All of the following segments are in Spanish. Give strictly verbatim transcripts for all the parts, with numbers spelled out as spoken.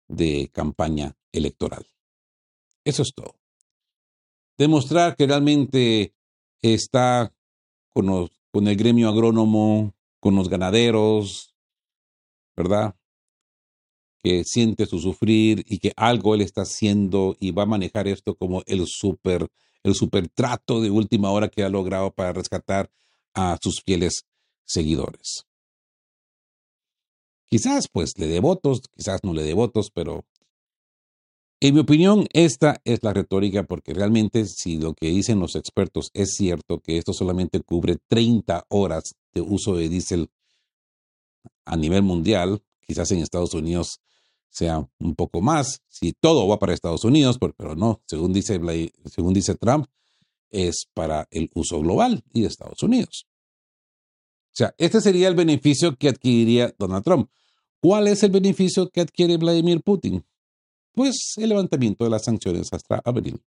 de campaña electoral. Eso es todo. Demostrar que realmente está con, los, con el gremio agrónomo, con los ganaderos, ¿verdad? Que siente su sufrir y que algo él está haciendo y va a manejar esto como el super, el super trato de última hora que ha logrado para rescatar a sus fieles seguidores. Quizás pues le dé votos, quizás no le dé votos, pero en mi opinión esta es la retórica, porque realmente si lo que dicen los expertos es cierto, que esto solamente cubre treinta horas de uso de diésel a nivel mundial, quizás en Estados Unidos sea un poco más, si todo va para Estados Unidos, pero no, según dice, según dice Trump, es para el uso global y de Estados Unidos. O sea, este sería el beneficio que adquiriría Donald Trump. ¿Cuál es el beneficio que adquiere Vladimir Putin? Pues el levantamiento de las sanciones hasta abril.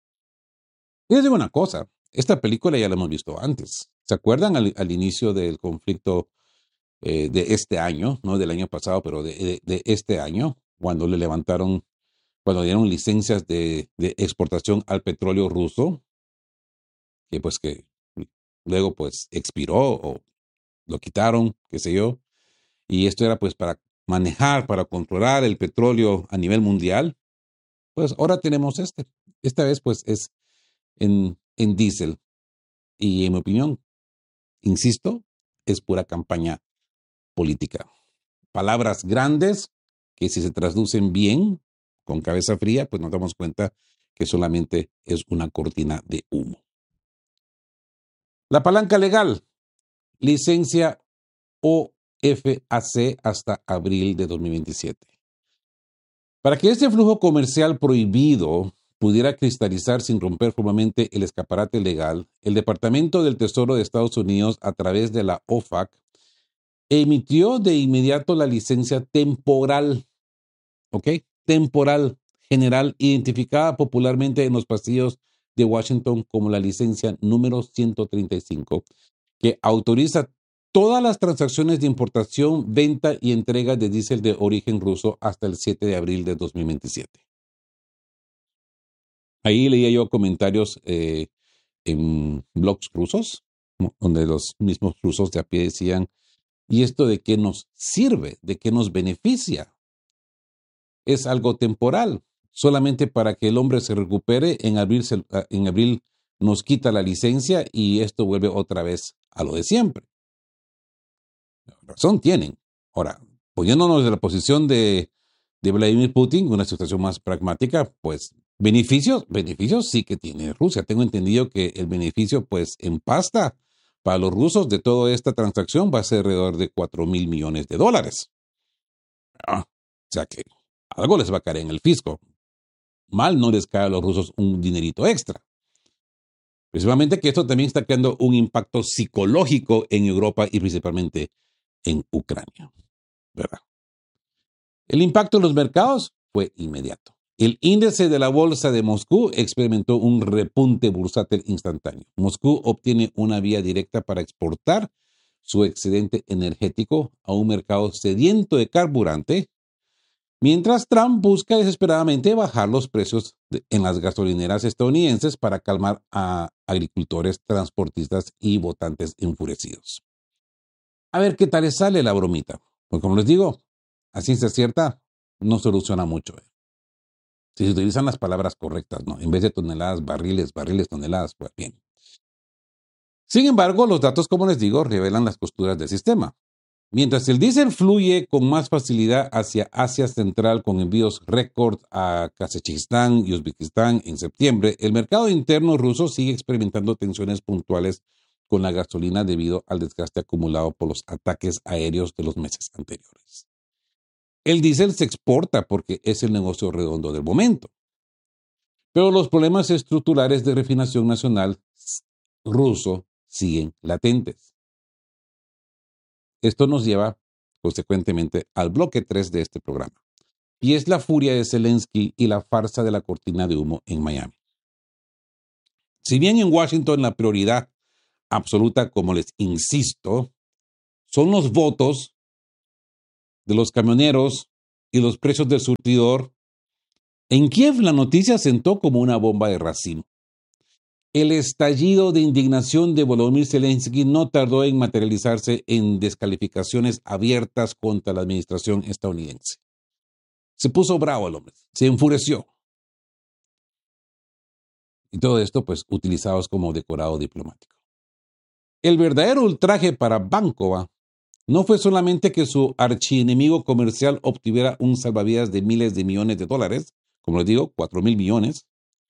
Y les digo una cosa, esta película ya la hemos visto antes. ¿Se acuerdan al, al inicio del conflicto eh, de este año, no del año pasado, pero de, de, de este año, cuando le levantaron, cuando dieron licencias de, de exportación al petróleo ruso, que pues que luego pues expiró o lo quitaron, qué sé yo, y esto era pues para manejar, para controlar el petróleo a nivel mundial? Pues ahora tenemos este. Esta vez pues es en, en diésel. Y en mi opinión, insisto, es pura campaña política. Palabras grandes que si se traducen bien, con cabeza fría, pues nos damos cuenta que solamente es una cortina de humo. La palanca legal, licencia O F A C hasta abril de dos mil veintisiete. Para que este flujo comercial prohibido pudiera cristalizar sin romper formalmente el escaparate legal, el Departamento del Tesoro de Estados Unidos, a través de la O F A C, emitió de inmediato la licencia temporal, ¿ok? Temporal general, identificada popularmente en los pasillos de Washington como la licencia número ciento treinta y cinco, que autoriza todas las transacciones de importación, venta y entrega de diésel de origen ruso hasta el siete de abril de dos mil veintisiete. Ahí leía yo comentarios eh, en blogs rusos, donde los mismos rusos de a pie decían, ¿y esto de qué nos sirve? ¿De qué nos beneficia? Es algo temporal, solamente para que el hombre se recupere. En abril, se, en abril nos quita la licencia y esto vuelve otra vez a lo de siempre. Razón tienen. Ahora, poniéndonos de la posición de, de Vladimir Putin, una situación más pragmática, pues beneficios, beneficios sí que tiene Rusia. Tengo entendido que el beneficio, pues en pasta para los rusos de toda esta transacción va a ser alrededor de cuatro mil millones de dólares. Ah, o sea que algo les va a caer en el fisco. Mal no les cae a los rusos un dinerito extra. Principalmente que esto también está creando un impacto psicológico en Europa y principalmente en Ucrania, ¿verdad? El impacto en los mercados fue inmediato. El índice de la bolsa de Moscú experimentó un repunte bursátil instantáneo. Moscú obtiene una vía directa para exportar su excedente energético a un mercado sediento de carburante, mientras Trump busca desesperadamente bajar los precios de, en las gasolineras estadounidenses para calmar a agricultores, transportistas y votantes enfurecidos. A ver qué tal les sale la bromita. Pues como les digo, a ciencia cierta no soluciona mucho. Si se utilizan las palabras correctas, ¿no? En vez de toneladas, barriles, barriles, toneladas, pues bien. Sin embargo, los datos, como les digo, revelan las costuras del sistema. Mientras el diésel fluye con más facilidad hacia Asia Central con envíos récord a Kazajistán y Uzbekistán en septiembre, el mercado interno ruso sigue experimentando tensiones puntuales con la gasolina debido al desgaste acumulado por los ataques aéreos de los meses anteriores. El diésel se exporta porque es el negocio redondo del momento, pero los problemas estructurales de refinación nacional ruso siguen latentes. Esto nos lleva, consecuentemente, al bloque tres de este programa, y es la furia de Zelensky y la farsa de la cortina de humo en Miami. Si bien en Washington la prioridad absoluta, como les insisto, son los votos de los camioneros y los precios del surtidor, en Kiev la noticia sentó como una bomba de racimo. El estallido de indignación de Volodymyr Zelensky no tardó en materializarse en descalificaciones abiertas contra la administración estadounidense. Se puso bravo el hombre, se enfureció. Y todo esto, pues, utilizados como decorado diplomático. El verdadero ultraje para Bankova no fue solamente que su archienemigo comercial obtuviera un salvavidas de miles de millones de dólares, como les digo, cuatro mil millones,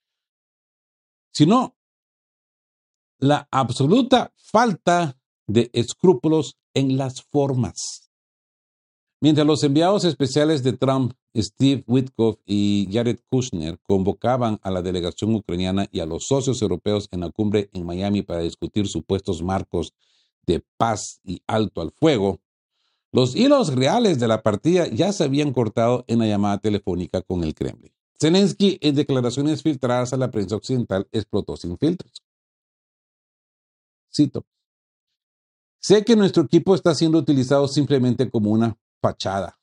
sino la absoluta falta de escrúpulos en las formas. Mientras los enviados especiales de Trump, Steve Witkoff y Jared Kushner, convocaban a la delegación ucraniana y a los socios europeos en la cumbre en Miami para discutir supuestos marcos de paz y alto al fuego, los hilos reales de la partida ya se habían cortado en la llamada telefónica con el Kremlin. Zelensky, en declaraciones filtradas a la prensa occidental, explotó sin filtros. Cito: sé que nuestro equipo está siendo utilizado simplemente como una fachada.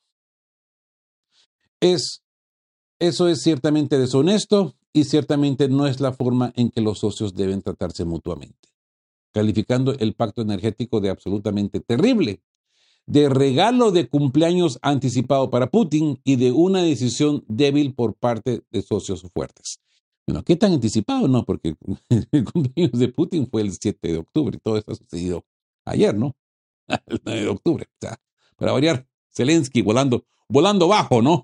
Es, eso es ciertamente deshonesto y ciertamente no es la forma en que los socios deben tratarse mutuamente, calificando el pacto energético de absolutamente terrible, de regalo de cumpleaños anticipado para Putin y de una decisión débil por parte de socios fuertes. Bueno, ¿qué tan anticipado? No, porque el cumpleaños de Putin fue el siete de octubre y todo esto ha sucedido ayer, ¿no? El nueve de octubre. O sea, para variar, Zelensky volando, volando bajo, ¿no?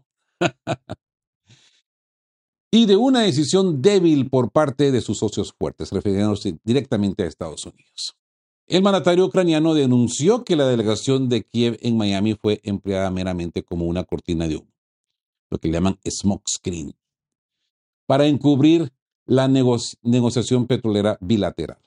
Y de una decisión débil por parte de sus socios fuertes, refiriéndose directamente a Estados Unidos. El mandatario ucraniano denunció que la delegación de Kiev en Miami fue empleada meramente como una cortina de humo, lo que le llaman smokescreen, para encubrir la nego- negociación petrolera bilateral.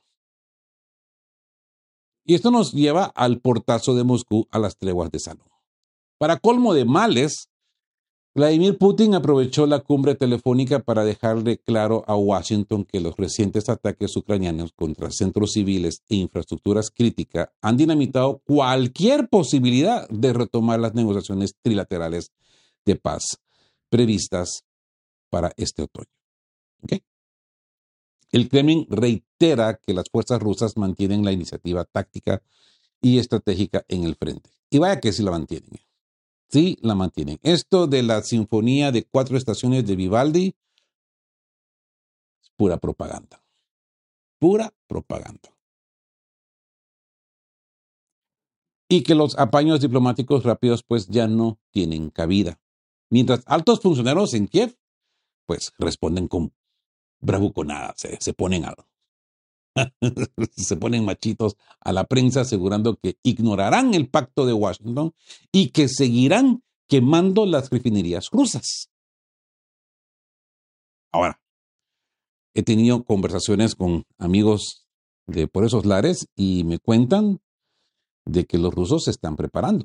Y esto nos lleva al portazo de Moscú a las treguas de salón. Para colmo de males, Vladimir Putin aprovechó la cumbre telefónica para dejarle claro a Washington que los recientes ataques ucranianos contra centros civiles e infraestructuras críticas han dinamitado cualquier posibilidad de retomar las negociaciones trilaterales de paz previstas para este otoño. ¿Okay? El Kremlin reitera que las fuerzas rusas mantienen la iniciativa táctica y estratégica en el frente. Y vaya que sí la mantienen. Sí, la mantienen. Esto de la sinfonía de cuatro estaciones de Vivaldi es pura propaganda. Pura propaganda. Y que los apaños diplomáticos rápidos pues ya no tienen cabida. Mientras altos funcionarios en Kiev pues responden con bravuconada, se, se ponen a, se ponen machitos a la prensa asegurando que ignorarán el pacto de Washington y que seguirán quemando las refinerías rusas. Ahora, he tenido conversaciones con amigos de por esos lares y me cuentan de que los rusos se están preparando.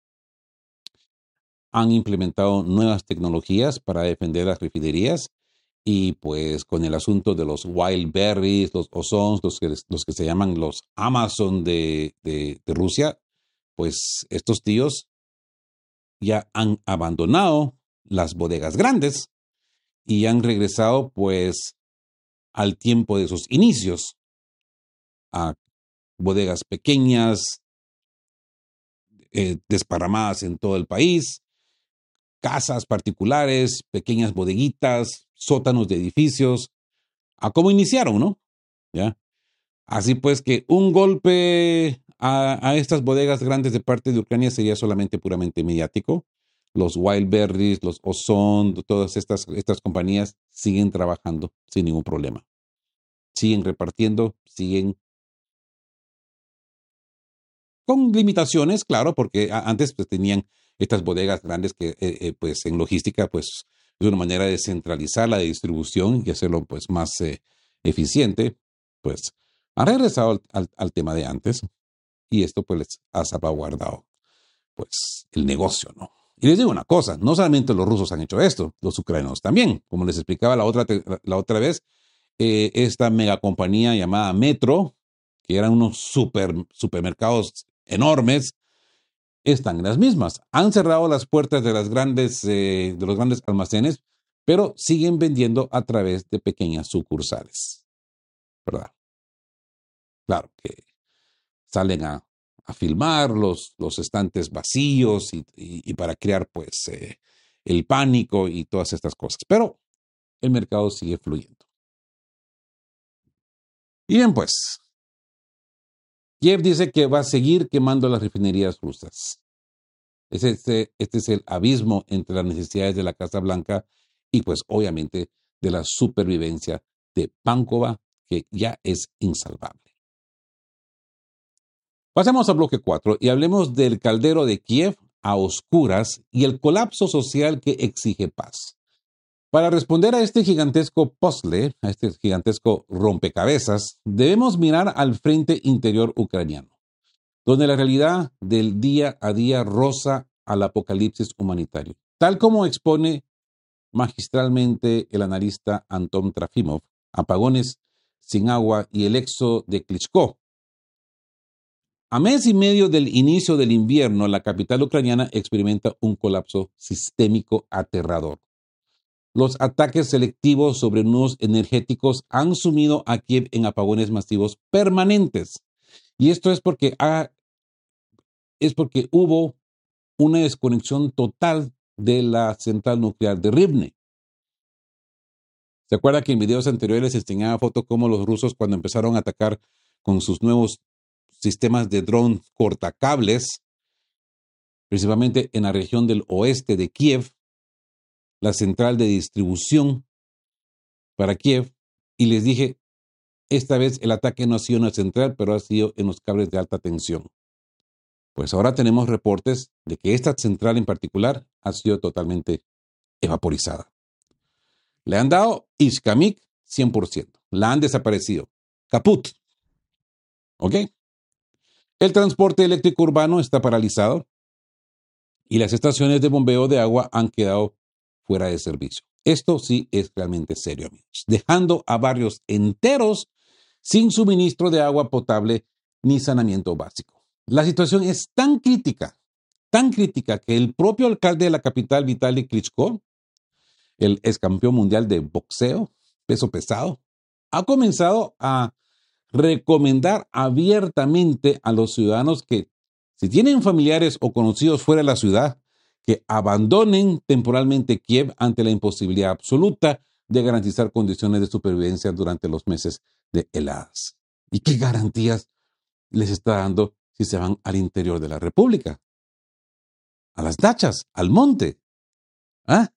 Han implementado nuevas tecnologías para defender las refinerías y pues con el asunto de los wild berries, los ozons, los que, los que se llaman los Amazon de, de, de Rusia, pues estos tíos ya han abandonado las bodegas grandes y han regresado pues al tiempo de sus inicios, a bodegas pequeñas, eh, desparramadas en todo el país, casas particulares, pequeñas bodeguitas, sótanos de edificios, a cómo iniciaron, ¿no? ¿Ya? Así pues que un golpe a, a estas bodegas grandes de parte de Ucrania sería solamente puramente mediático. Los Wildberries, los Ozon, todas estas, estas compañías siguen trabajando sin ningún problema. Siguen repartiendo, siguen con limitaciones, claro, porque antes pues, tenían estas bodegas grandes que eh, eh, pues en logística pues es una manera de centralizar la distribución y hacerlo pues más eh, eficiente. Pues han regresado al, al, al tema de antes y esto pues les ha salvaguardado pues el negocio, ¿no? Y les digo una cosa, no solamente los rusos han hecho esto, los ucranianos también. Como les explicaba la otra, la otra vez, eh, esta megacompañía llamada Metro, que eran unos super, supermercados enormes, están las mismas. Han cerrado las puertas de, las grandes, eh, de los grandes almacenes, pero siguen vendiendo a través de pequeñas sucursales, ¿verdad? Claro que salen a, a filmar los, los estantes vacíos y, y, y para crear pues eh, el pánico y todas estas cosas. Pero el mercado sigue fluyendo. Y bien, pues, Kiev dice que va a seguir quemando las refinerías rusas. Este, este es el abismo entre las necesidades de la Casa Blanca y pues obviamente de la supervivencia de Páncova, que ya es insalvable. Pasemos a bloque cuatro y hablemos del caldero de Kiev a oscuras y el colapso social que exige paz. Para responder a este gigantesco puzzle, a este gigantesco rompecabezas, debemos mirar al frente interior ucraniano, donde la realidad del día a día roza al apocalipsis humanitario. Tal como expone magistralmente el analista Anton Trafimov, apagones sin agua y el éxodo de Klitschko. A mes y medio del inicio del invierno, la capital ucraniana experimenta un colapso sistémico aterrador. Los ataques selectivos sobre nudos energéticos han sumido a Kiev en apagones masivos permanentes. Y esto es porque, ha, es porque hubo una desconexión total de la central nuclear de Rivne. ¿Se acuerda que en videos anteriores enseñaba fotos cómo los rusos cuando empezaron a atacar con sus nuevos sistemas de dron cortacables, principalmente en la región del oeste de Kiev, la central de distribución para Kiev, y les dije, esta vez el ataque no ha sido en la central, pero ha sido en los cables de alta tensión. Pues ahora tenemos reportes de que esta central en particular ha sido totalmente evaporizada. Le han dado Ishkamik cien por ciento. La han desaparecido. Caput. ¿Ok? El transporte eléctrico urbano está paralizado y las estaciones de bombeo de agua han quedado fuera de servicio. Esto sí es realmente serio, amigos. Dejando a barrios enteros sin suministro de agua potable ni saneamiento básico. La situación es tan crítica, tan crítica que el propio alcalde de la capital, Vitaly Klitschko, el ex campeón mundial de boxeo, peso pesado, ha comenzado a recomendar abiertamente a los ciudadanos que, si tienen familiares o conocidos fuera de la ciudad, que abandonen temporalmente Kiev ante la imposibilidad absoluta de garantizar condiciones de supervivencia durante los meses de heladas. ¿Y qué garantías les está dando si se van al interior de la República? A las dachas, al monte. ¿Ah?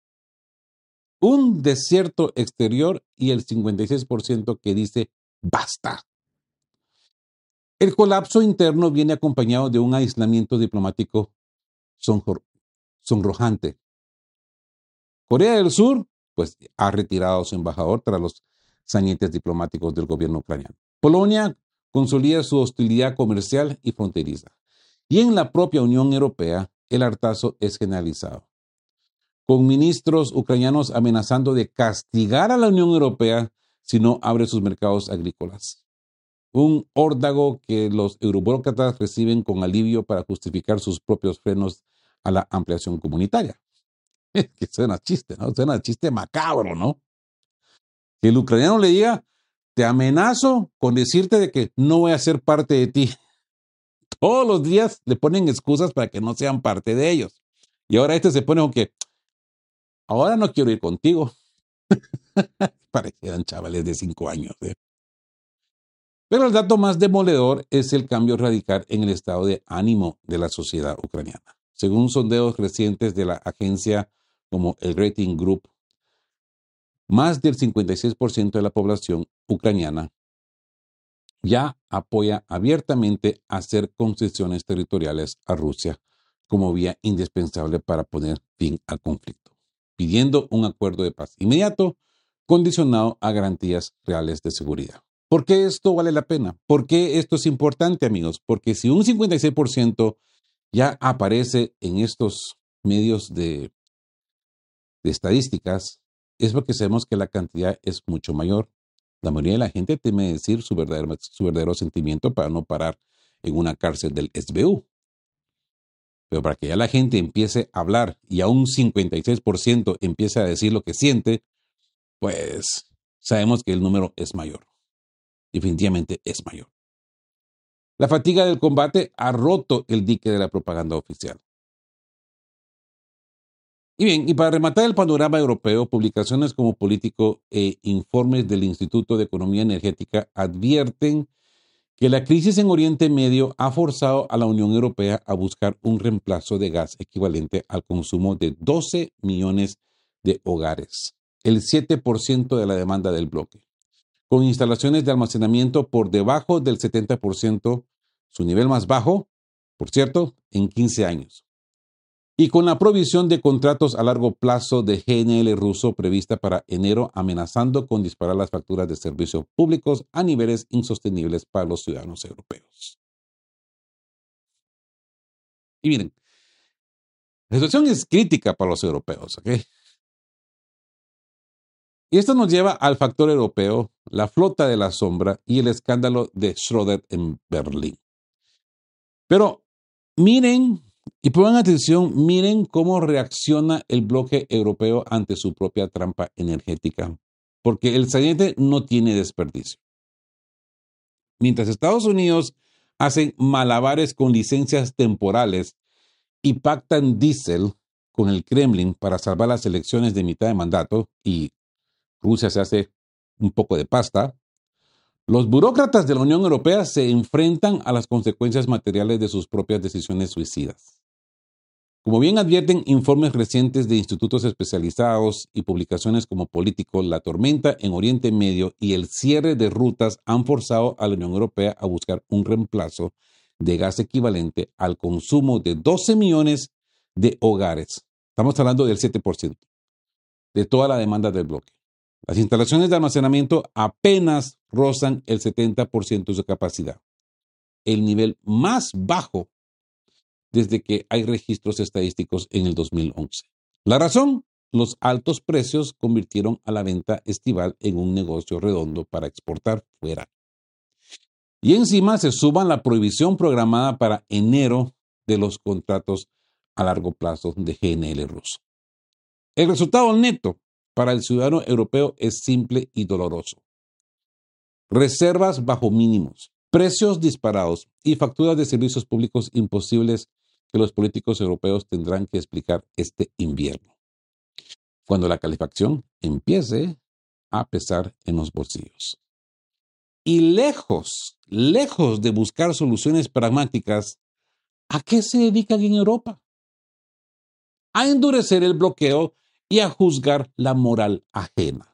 Un desierto exterior y el cincuenta y seis por ciento que dice basta. El colapso interno viene acompañado de un aislamiento diplomático sonro- sonrojante. Corea del Sur, pues, ha retirado a su embajador tras los sañetes diplomáticos del gobierno ucraniano. Polonia consolida su hostilidad comercial y fronteriza. Y en la propia Unión Europea, el hartazo es generalizado, con ministros ucranianos amenazando de castigar a la Unión Europea si no abre sus mercados agrícolas. Un órdago que los euroburócratas reciben con alivio para justificar sus propios frenos a la ampliación comunitaria. Que suena chiste, ¿no? Suena chiste macabro, ¿no? Que el ucraniano le diga, te amenazo con decirte de que no voy a ser parte de ti. Todos los días le ponen excusas para que no sean parte de ellos. Y ahora este se pone con que, ahora no quiero ir contigo. Parecieran chavales de cinco años. ¿eh? Pero el dato más demoledor es el cambio radical en el estado de ánimo de la sociedad ucraniana. Según sondeos recientes de la agencia como el Rating Group, más del cincuenta y seis por ciento de la población ucraniana ya apoya abiertamente hacer concesiones territoriales a Rusia como vía indispensable para poner fin al conflicto, pidiendo un acuerdo de paz inmediato condicionado a garantías reales de seguridad. ¿Por qué esto vale la pena? ¿Por qué esto es importante, amigos? Porque si un cincuenta y seis por ciento ya aparece en estos medios de, de estadísticas, es porque sabemos que la cantidad es mucho mayor. La mayoría de la gente teme decir su verdadero, su verdadero sentimiento para no parar en una cárcel del S B U. Pero para que ya la gente empiece a hablar y a un cincuenta y seis por ciento empiece a decir lo que siente, pues sabemos que el número es mayor. Definitivamente es mayor. La fatiga del combate ha roto el dique de la propaganda oficial. Y bien, y para rematar el panorama europeo, publicaciones como Político e informes del Instituto de Economía Energética advierten que la crisis en Oriente Medio ha forzado a la Unión Europea a buscar un reemplazo de gas equivalente al consumo de doce millones de hogares, el siete por ciento de la demanda del bloque, con instalaciones de almacenamiento por debajo del setenta por ciento, su nivel más bajo, por cierto, en quince años. Y con la provisión de contratos a largo plazo de G N L ruso prevista para enero, amenazando con disparar las facturas de servicios públicos a niveles insostenibles para los ciudadanos europeos. Y miren, la situación es crítica para los europeos, ¿ok? Y esto nos lleva al factor europeo, la flota de la sombra y el escándalo de Schröder en Berlín. Pero miren, y pongan atención, miren cómo reacciona el bloque europeo ante su propia trampa energética, porque el saliente no tiene desperdicio. Mientras Estados Unidos hacen malabares con licencias temporales y pactan diésel con el Kremlin para salvar las elecciones de mitad de mandato y Rusia se hace un poco de pasta, los burócratas de la Unión Europea se enfrentan a las consecuencias materiales de sus propias decisiones suicidas. Como bien advierten informes recientes de institutos especializados y publicaciones como Político, la tormenta en Oriente Medio y el cierre de rutas han forzado a la Unión Europea a buscar un reemplazo de gas equivalente al consumo de doce millones de hogares. Estamos hablando del siete por ciento de toda la demanda del bloque. Las instalaciones de almacenamiento apenas rozan el setenta por ciento de su capacidad, el nivel más bajo desde que hay registros estadísticos en el dos mil once. La razón, los altos precios convirtieron a la venta estival en un negocio redondo para exportar fuera. Y encima se suman la prohibición programada para enero de los contratos a largo plazo de G N L ruso. El resultado neto para el ciudadano europeo es simple y doloroso. Reservas bajo mínimos, precios disparados y facturas de servicios públicos imposibles que los políticos europeos tendrán que explicar este invierno, cuando la calefacción empiece a pesar en los bolsillos. Y lejos, lejos de buscar soluciones pragmáticas, ¿a qué se dedican en Europa? A endurecer el bloqueo y a juzgar la moral ajena.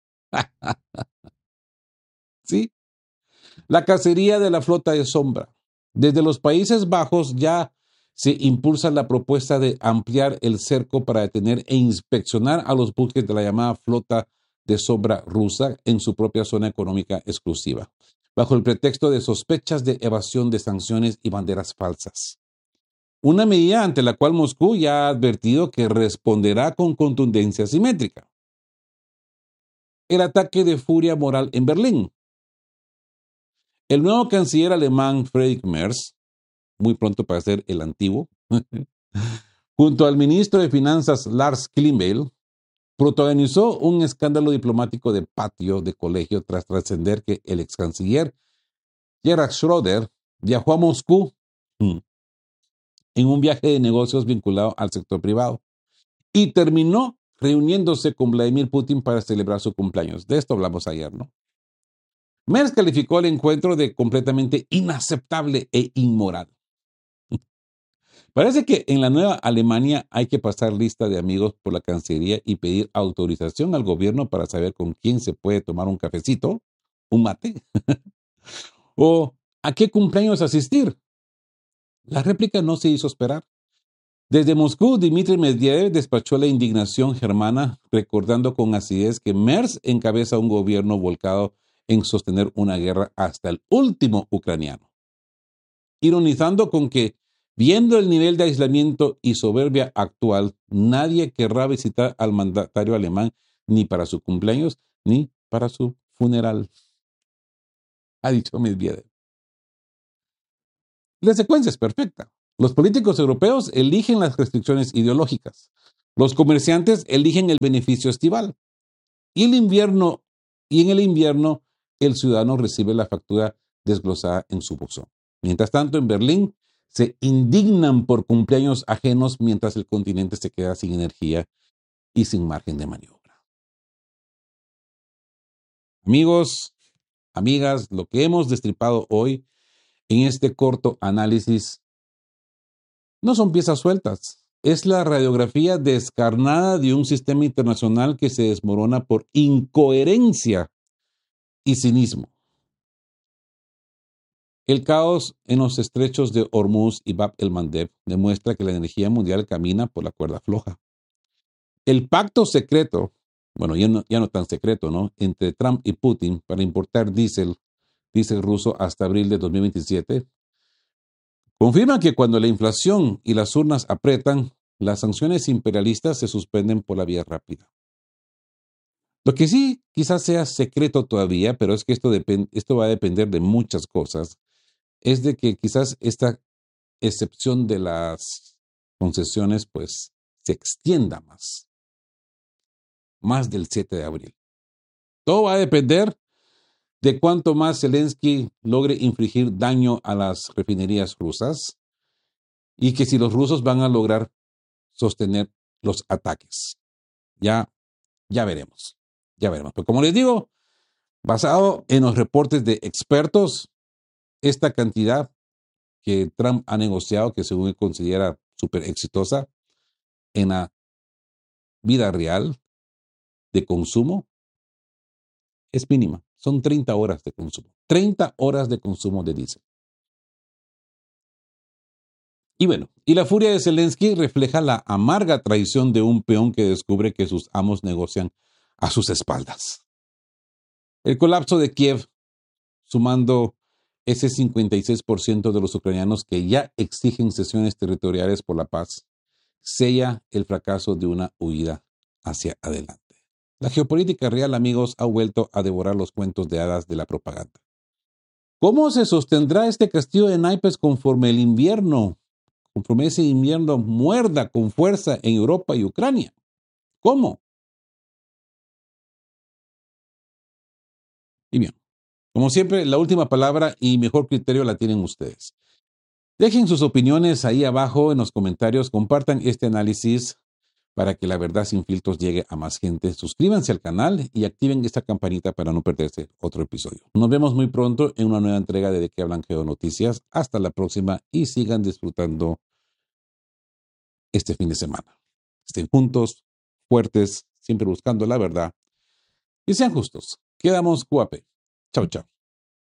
¿Sí? La cacería de la flota de sombra. Desde los Países Bajos ya se impulsa la propuesta de ampliar el cerco para detener e inspeccionar a los buques de la llamada flota de sombra rusa en su propia zona económica exclusiva, bajo el pretexto de sospechas de evasión de sanciones y banderas falsas. Una medida ante la cual Moscú ya ha advertido que responderá con contundencia simétrica. El ataque de furia moral en Berlín. El nuevo canciller alemán Friedrich Merz, muy pronto para ser el antiguo, junto al ministro de Finanzas Lars Klingbeil, protagonizó un escándalo diplomático de patio de colegio tras trascender que el ex canciller Gerhard Schröder viajó a Moscú en un viaje de negocios vinculado al sector privado y terminó reuniéndose con Vladimir Putin para celebrar su cumpleaños. De esto hablamos ayer, ¿no? Merz calificó el encuentro de completamente inaceptable e inmoral. Parece que en la nueva Alemania hay que pasar lista de amigos por la Cancillería y pedir autorización al gobierno para saber con quién se puede tomar un cafecito, un mate, o a qué cumpleaños asistir. La réplica no se hizo esperar. Desde Moscú, Dmitry Medvedev despachó la indignación germana, recordando con acidez que Merz encabeza un gobierno volcado en sostener una guerra hasta el último ucraniano, ironizando con que, viendo el nivel de aislamiento y soberbia actual, nadie querrá visitar al mandatario alemán ni para su cumpleaños ni para su funeral, ha dicho Medvedev. La secuencia es perfecta. Los políticos europeos eligen las restricciones ideológicas. Los comerciantes eligen el beneficio estival. Y el invierno, y en el invierno, el ciudadano recibe la factura desglosada en su buzón. Mientras tanto, en Berlín se indignan por cumpleaños ajenos mientras el continente se queda sin energía y sin margen de maniobra. Amigos, amigas, lo que hemos destripado hoy en este corto análisis no son piezas sueltas. Es la radiografía descarnada de un sistema internacional que se desmorona por incoherencia y cinismo. El caos en los estrechos de Hormuz y Bab el-Mandeb demuestra que la energía mundial camina por la cuerda floja. El pacto secreto, bueno, ya no, ya no tan secreto, ¿no?, entre Trump y Putin para importar diésel, diésel ruso hasta abril de dos mil veintisiete, confirma que cuando la inflación y las urnas aprietan, las sanciones imperialistas se suspenden por la vía rápida. Lo que sí quizás sea secreto todavía, pero es que esto, depend- esto va a depender de muchas cosas, es de que quizás esta excepción de las concesiones pues se extienda más, más del siete de abril. Todo va a depender de cuánto más Zelensky logre infligir daño a las refinerías rusas y que si los rusos van a lograr sostener los ataques. Ya, ya veremos, ya veremos. Pero como les digo, basado en los reportes de expertos, esta cantidad que Trump ha negociado, que según él considera súper exitosa, en la vida real de consumo, es mínima. Son treinta horas de consumo. treinta horas de consumo de diésel. Y bueno, y la furia de Zelensky refleja la amarga traición de un peón que descubre que sus amos negocian a sus espaldas. El colapso de Kiev, sumando ese cincuenta y seis por ciento de los ucranianos que ya exigen cesiones territoriales por la paz, sella el fracaso de una huida hacia adelante. La geopolítica real, amigos, ha vuelto a devorar los cuentos de hadas de la propaganda. ¿Cómo se sostendrá este castillo de naipes conforme el invierno, conforme ese invierno muerda con fuerza en Europa y Ucrania? ¿Cómo? Y bien, como siempre, la última palabra y mejor criterio la tienen ustedes. Dejen sus opiniones ahí abajo en los comentarios, compartan este análisis para que la verdad sin filtros llegue a más gente. Suscríbanse al canal y activen esta campanita para no perderse otro episodio. Nos vemos muy pronto en una nueva entrega de De Qué Hablan Geo Noticias. Hasta la próxima y sigan disfrutando este fin de semana. Estén juntos, fuertes, siempre buscando la verdad y sean justos. Quedamos guape. Chao, chao.